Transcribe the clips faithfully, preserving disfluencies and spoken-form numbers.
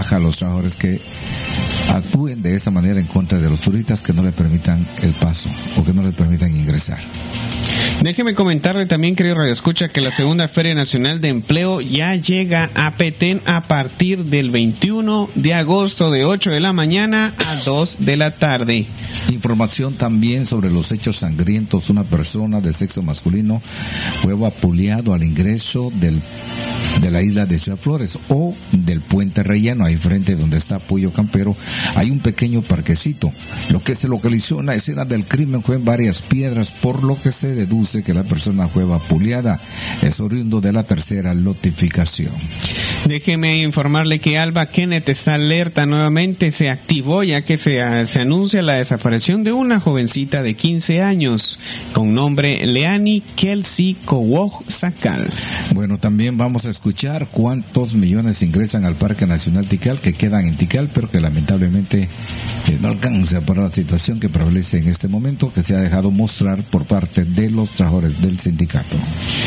baja a los trabajadores que actúen de esa manera en contra de los turistas que no le permitan el paso o que no les permitan ingresar. Déjeme comentarle también, querido Radio Escucha, que la segunda Feria Nacional de Empleo ya llega a Petén a partir del veintiuno de agosto de ocho de la mañana a dos de la tarde. Información también sobre los hechos sangrientos. Una persona de sexo masculino fue vapuleado al ingreso del de la isla de Ciudad Flores o del Puente Relleno, ahí frente donde está Puyo Campero, hay un pequeño parquecito. Lo que se localizó en la escena del crimen fue en varias piedras, por lo que se deduce que la persona fue vapuleada. Es oriundo de la tercera notificación. Déjeme informarle que Alba Kenneth está alerta nuevamente, se activó ya que se, se anuncia la desaparición de una jovencita de quince años con nombre Leani Kelsey Kowog Sakal. Bueno, también vamos a escuchar cuántos millones ingresan al Parque Nacional Tikal, que quedan en Tikal, pero que lamentablemente eh, no alcanza para la situación que prevalece en este momento, que se ha dejado mostrar por parte de los trabajadores del sindicato.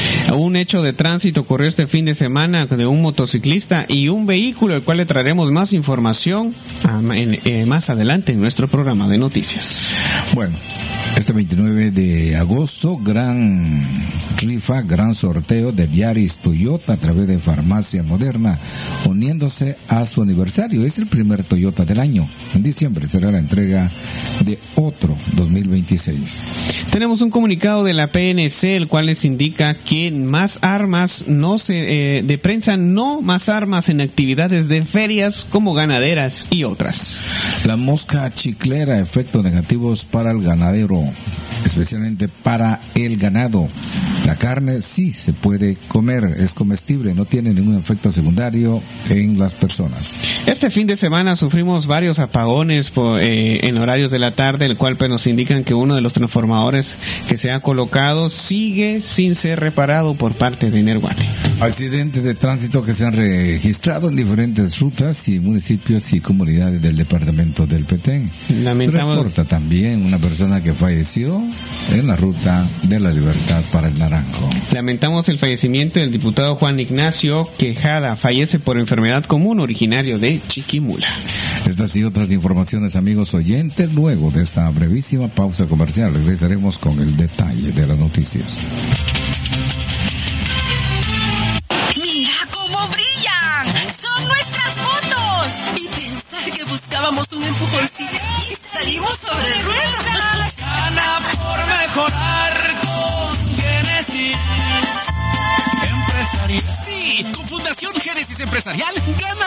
Un hecho de tránsito ocurrió este fin de semana de un motociclista y un vehículo, al cual le traeremos más información a, en, eh, más adelante en nuestro programa de noticias. Bueno, este veintinueve de agosto, gran rifa, gran sorteo de Yaris Toyota a través de Farmacia Moderna, uniéndose a su aniversario. Es el primer Toyota del año. En diciembre será la entrega de otro dos mil veintiséis. Tenemos un comunicado de la P N C, el cual les indica que más armas no se eh, de prensa, no más armas en actividades de ferias como ganaderas y otras. La mosca chiclera, efectos negativos para el ganadero, especialmente para el ganado. La carne sí se puede comer, es comestible, no tiene ningún efecto secundario en las personas. Este fin de semana sufrimos varios apagones por, eh, en horarios de la tarde, el cual pues, nos indican que uno de los transformadores que se ha colocado sigue sin ser reparado por parte de Energuate. Accidentes de tránsito que se han registrado en diferentes rutas y municipios y comunidades del departamento del Petén. Lamentamos. Reporta también una persona que falleció en la ruta de la Libertad para el Naranjo. Lamentamos el fallecimiento del diputado Juan Ignacio Quejada, fallece por enfermedad común, originario de Chiquimula. Estas y otras informaciones, amigos oyentes, luego de esta brevísima pausa comercial regresaremos con el detalle de las noticias. ¡Mira cómo brillan! ¡Son nuestras fotos! Y pensar que buscábamos un empujoncito y salimos sobre ruedas. Gana por mejorar con Génesis Empresarial. Sí, con Fundación Génesis Empresarial gana